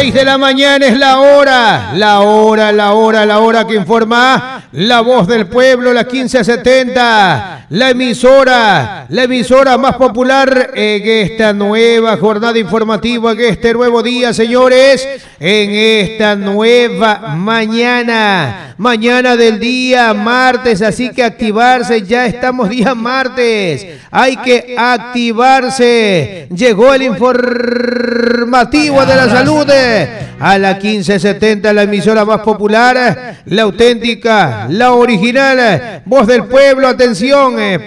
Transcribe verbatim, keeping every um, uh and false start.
seis de la mañana es la hora, la hora, la hora, la hora que informa La Voz del Pueblo, la quince setenta, la emisora, la emisora más popular en esta nueva jornada informativa, en este nuevo día, señores, en esta nueva mañana, mañana del día martes, así que activarse, ya estamos día martes, hay que activarse, llegó el informativo de la salud a la quince setenta, la emisora más popular, la auténtica, la original, Voz del Pueblo, atención,